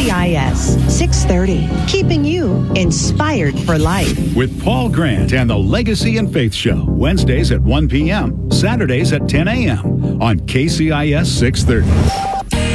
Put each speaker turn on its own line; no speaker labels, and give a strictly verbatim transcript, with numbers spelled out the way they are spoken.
C I S six thirty, keeping you inspired for life.
With Paul Grant and the Legacy and Faith Show, Wednesdays at one p.m., Saturdays at ten a.m. on K C I S six thirty.